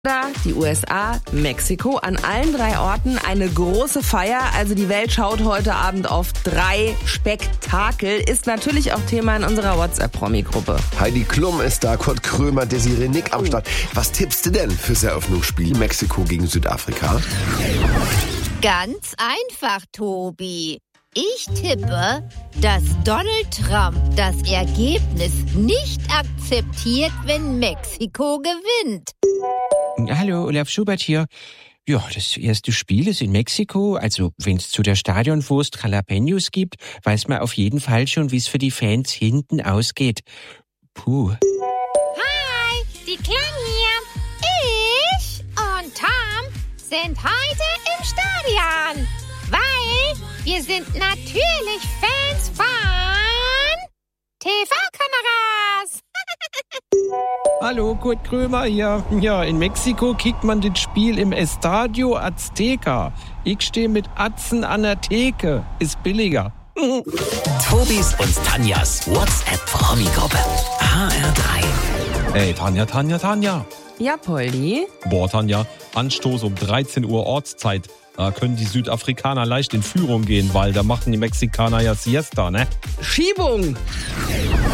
Die USA, Mexiko, an allen 3 Orten eine große Feier. Also die Welt schaut heute Abend auf 3 Spektakel. Ist natürlich auch Thema in unserer WhatsApp-Promi-Gruppe. Heidi Klum ist da, Kurt Krömer, Desiree Nick am Start. Was tippst du denn fürs Eröffnungsspiel Mexiko gegen Südafrika? Ganz einfach, Tobi. Ich tippe, dass Donald Trump das Ergebnis nicht akzeptiert, wenn Mexiko gewinnt. Hallo, Olaf Schubert hier. Ja, das erste Spiel ist in Mexiko. Also, wenn es zu der Stadionwurst Jalapenos gibt, weiß man auf jeden Fall schon, wie es für die Fans hinten ausgeht. Puh. Hi, die Klang hier. Ich und Tom sind heute im Stadion, weil wir sind natürlich Fans von TV-Kameras. Hallo, Kurt Krömer hier. Ja, in Mexiko kickt man das Spiel im Estadio Azteca. Ich stehe mit Atzen an der Theke. Ist billiger. Tobis und Tanjas WhatsApp-Promi-Gruppe. HR3. Hey, Tanja. Ja, Poldi? Boah, Tanja, Anstoß um 13 Uhr Ortszeit. Da können die Südafrikaner leicht in Führung gehen, weil da machen die Mexikaner ja Siesta, ne? Schiebung!